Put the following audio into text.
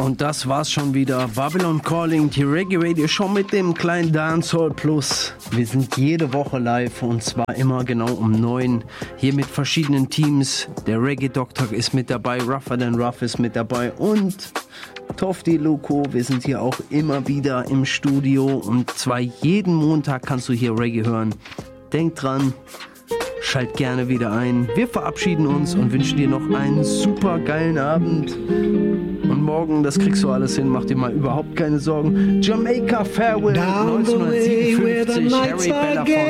Und das war's schon wieder. Babylon Calling, die Reggae Radio Show mit dem kleinen Dancehall Plus. Wir sind jede Woche live und zwar immer genau um 9. Hier mit verschiedenen Teams. Der Reggae Doktor ist mit dabei, Rougher Than Rough ist mit dabei und Tofty Loco. Wir sind hier auch immer wieder im Studio und zwar jeden Montag kannst du hier Reggae hören. Denk dran. Schalt gerne wieder ein. Wir verabschieden uns und wünschen dir noch einen super geilen Abend. Und morgen, das kriegst du alles hin, mach dir mal überhaupt keine Sorgen. Jamaica Farewell 1957, Harry Belafonte.